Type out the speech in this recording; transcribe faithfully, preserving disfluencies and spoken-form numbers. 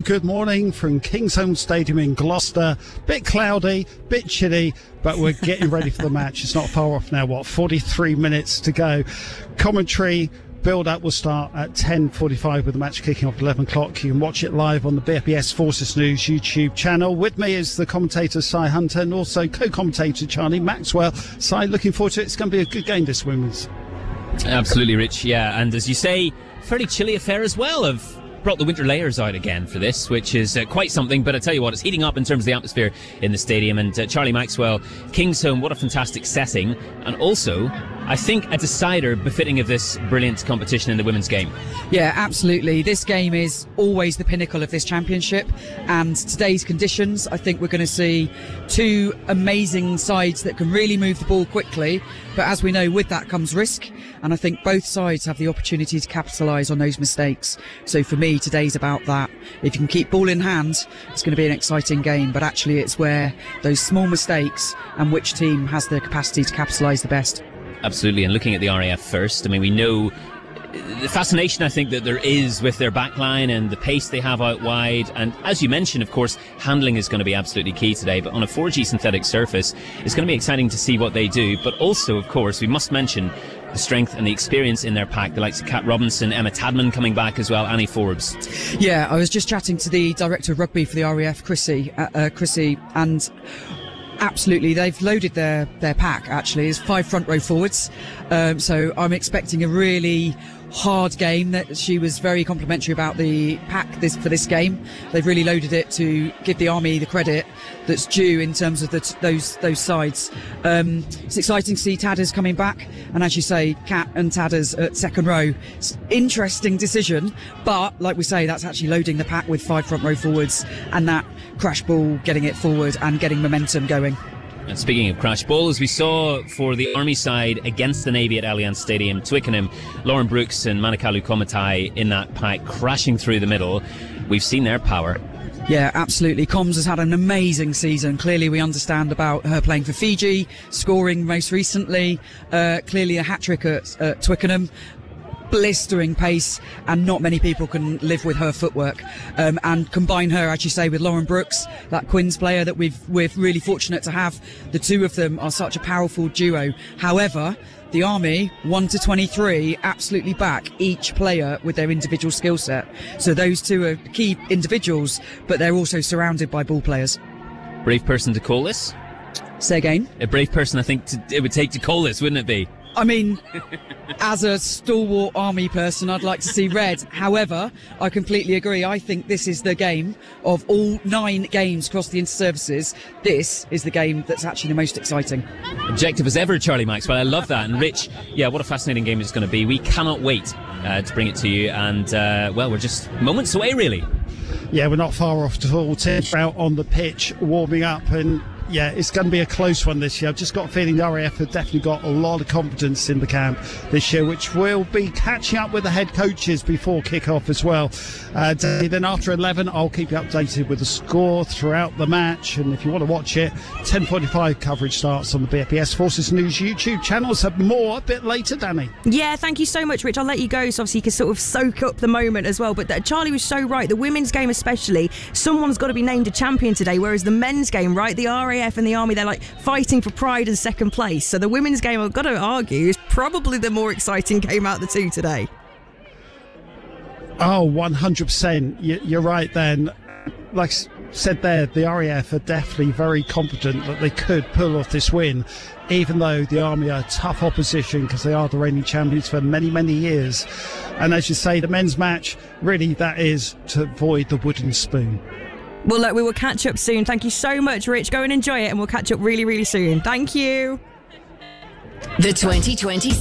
good morning from Kingsholm Stadium in Gloucester. Bit cloudy, bit chilly, but we're getting ready for the match. It's not far off now, what, forty-three minutes to go. Commentary build-up will start at ten forty-five with the match kicking off at eleven o'clock. You can watch it live on the B P S Forces News YouTube channel. With me is the commentator, Si Hunter, and also co-commentator, Charlie Maxwell. Si, looking forward to it. It's going to be a good game, this women's. Absolutely, Rich, yeah. And as you say, fairly chilly affair as well. I've brought the winter layers out again for this, which is uh, quite something, but I tell you what, it's heating up in terms of the atmosphere in the stadium. And uh, Charlie Maxwell, Kingsholm, what a fantastic setting, and also I think a decider befitting of this brilliant competition in the women's game. Yeah, absolutely. This game is always the pinnacle of this championship, and today's conditions, I think we're going to see two amazing sides that can really move the ball quickly, but as we know, with that comes risk, and I think both sides have the opportunity to capitalise on those mistakes. So for me, today's about that. If you can keep ball in hand, it's going to be an exciting game, but actually it's where those small mistakes and which team has the capacity to capitalise the best. Absolutely, and looking at the R A F first, I mean, we know the fascination, I think, that there is with their backline and the pace they have out wide, and as you mentioned, of course, handling is going to be absolutely key today, but on a four G synthetic surface, it's going to be exciting to see what they do, but also, of course, we must mention the strength and the experience in their pack, the likes of Kat Robinson, Emma Tadman coming back as well, Annie Forbes. Yeah, I was just chatting to the director of rugby for the R A F, Chrissy, uh, uh, Chrissy, and absolutely, they've loaded their, their pack, actually. It's five front row forwards. Um, so I'm expecting a really hard game. That she was very complimentary about the pack this for this game. They've really loaded it to give the Army the credit that's due in terms of the t- those those sides. Um, it's exciting to see Tadders coming back, and as you say, Kat and Tadders at second row. It's interesting decision, but like we say, that's actually loading the pack with five front row forwards, and that crash ball getting it forward and getting momentum going. And speaking of crash ball, as we saw for the Army side against the Navy at Allianz Stadium, Twickenham, Lauren Brooks and Manakalu Komatai in that pack crashing through the middle. We've seen their power. Yeah, absolutely. Combs has had an amazing season. Clearly we understand about her playing for Fiji, scoring most recently, uh, clearly a hat-trick at, at Twickenham. Blistering pace, and not many people can live with her footwork. Um, and combine her, as you say, with Lauren Brooks, that Quins player that we've we're really fortunate to have. The two of them are such a powerful duo. However, the Army, one to twenty-three, absolutely back each player with their individual skill set. So those two are key individuals, but they're also surrounded by ball players. Brave person to call this? Say again? A brave person, I think, to, it would take to call this, wouldn't it be? I mean, as a stalwart Army person, I'd like to see red. However, I completely agree. I think this is the game of all nine games across the inter-services. This is the game that's actually the most exciting. Objective as ever, Charlie Maxwell. I love that. And Rich, yeah, what a fascinating game it's going to be. We cannot wait uh, to bring it to you. And, uh, well, we're just moments away, really. Yeah, we're not far off at all. Tim's out on the pitch, warming up, and yeah, it's going to be a close one this year. I've just got a feeling the R A F have definitely got a lot of confidence in the camp this year, which will be catching up with the head coaches before kick-off as well. Uh, then after eleven, I'll keep you updated with the score throughout the match. And if you want to watch it, ten forty-five coverage starts on the B P S Forces News YouTube channel. So more a bit later, Danny. Yeah, thank you so much, Rich. I'll let you go so obviously you can sort of soak up the moment as well. But uh, Charlie was so right. The women's game especially, someone's got to be named a champion today, whereas the men's game, right, the R A F and the Army, they're like fighting for pride and second place. So the women's game, I've got to argue, is probably the more exciting game out of the two today. Oh, one hundred percent. You're right then. Like I said there, the R A F are definitely very confident that they could pull off this win, even though the Army are tough opposition because they are the reigning champions for many, many years. And as you say, the men's match, really that is to avoid the wooden spoon. Well, look, we will catch up soon. Thank you so much, Rich. Go and enjoy it, and we'll catch up really, really soon. Thank you. The twenty twenty